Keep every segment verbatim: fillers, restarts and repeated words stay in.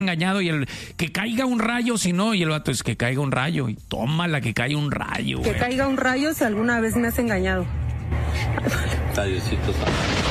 engañado y el que caiga un rayo, si no, y el vato es que caiga un rayo y tómala que caiga un rayo. Que güey. caiga un rayo si alguna vez me has engañado. Rayosito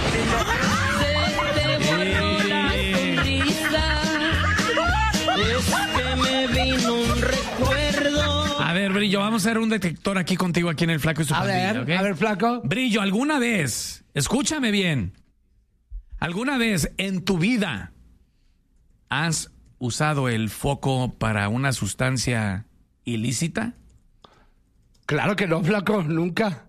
A ver, Brillo, vamos a hacer un detector aquí contigo, aquí en el Flaco y su A pandilla, ver, ¿okay? a ver, Flaco. Brillo, ¿alguna vez, escúchame bien, alguna vez en tu vida has usado el foco para una sustancia ilícita? Claro que no, Flaco, nunca.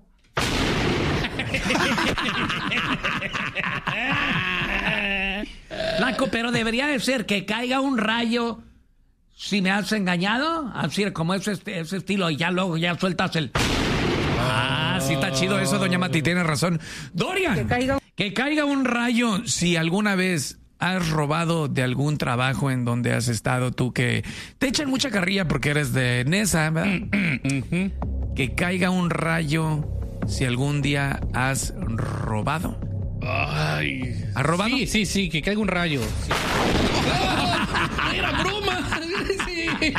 Flaco, pero debería de ser que caiga un rayo si me has engañado, así como ese, ese estilo, y ya luego ya sueltas el... Ah, sí está chido eso, doña Mati, tiene razón. Dorian, Que caiga, que caiga un rayo si alguna vez has robado de algún trabajo en donde has estado tú, que te echan mucha carrilla porque eres de Nesa, ¿verdad? Que caiga un rayo si algún día has robado. Ay. ¿Has robado? Sí, sí, sí, que caiga un rayo. Sí. ¡Oh! ¡Era broma! Sí.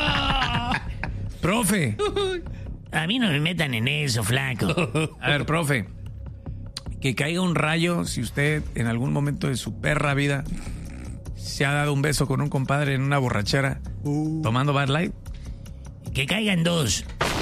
Profe. A mí no me metan en eso, flaco. A ver, profe. Que caiga un rayo si usted en algún momento de su perra vida se ha dado un beso con un compadre en una borrachera uh. tomando Bud Light. Que caigan dos.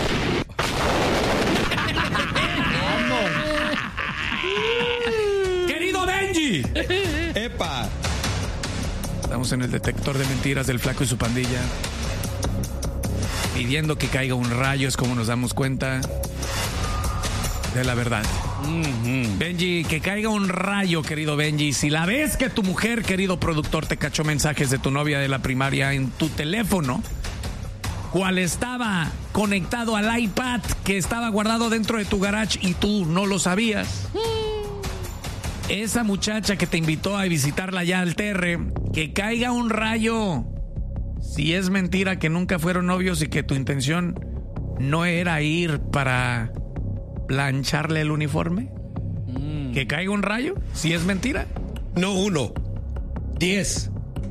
¡Querido Benji! ¡Epa! Estamos en el detector de mentiras del Flaco y su pandilla. Pidiendo que caiga un rayo es como nos damos cuenta de la verdad. Mm-hmm. Benji, que caiga un rayo, querido Benji. Si la vez que tu mujer, querido productor, te cachó mensajes de tu novia de la primaria en tu teléfono, cual estaba conectado al iPad que estaba guardado dentro de tu garage y tú no lo sabías. Esa muchacha que te invitó a visitarla allá al Terre, que caiga un rayo. Si es mentira que nunca fueron novios y que tu intención no era ir para plancharle el uniforme. Mm. Que caiga un rayo. Si es mentira. No uno, diez.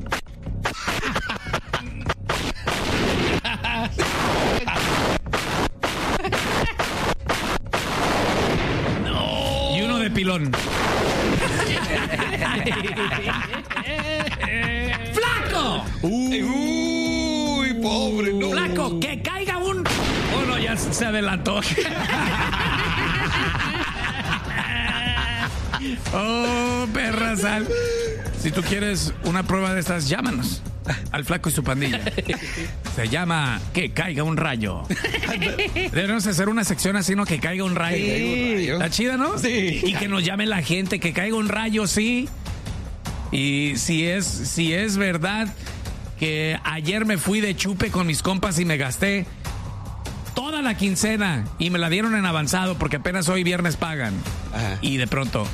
No. Y uno de pilón. ¡Flaco! Uy, uy, pobre, no. ¡Flaco, que caiga un... Oh, no, ya se adelantó. Oh, perra sal. Si tú quieres una prueba de estas, llámanos al Flaco y su pandilla. Se llama Que caiga un rayo. Debemos hacer una sección así, ¿no? Que caiga un rayo. Sí. Está chida, ¿no? Sí. Y que nos llame la gente, que caiga un rayo, sí. Y si es, si es verdad que ayer me fui de chupe con mis compas y me gasté toda la quincena y me la dieron en avanzado porque apenas hoy viernes pagan. Ajá. Y de pronto...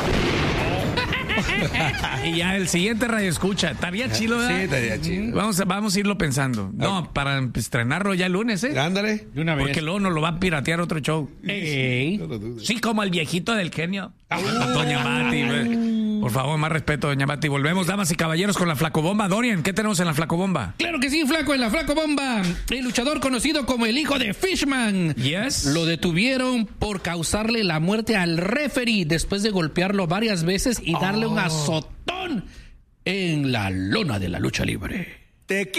Y ya el siguiente radio escucha. Estaría chido, ¿verdad? Sí, estaría chido. Vamos a, vamos a irlo pensando. No, para estrenarlo ya el lunes, ¿eh? Ándale. De una vez. Porque luego nos lo va a piratear otro show. Ey. No lo dudes. Sí, como el viejito del genio. Doña Mati, güey. Por favor, más respeto, doña Mati. Volvemos, damas y caballeros, con la Flacobomba. Dorian, ¿qué tenemos en la Flacobomba? Claro que sí, Flaco, en la Flaco Bomba. El luchador conocido como el hijo de Fishman. Yes. Lo detuvieron por causarle la muerte al referee después de golpearlo varias veces y darle Oh. un azotón en la lona de la lucha libre. Te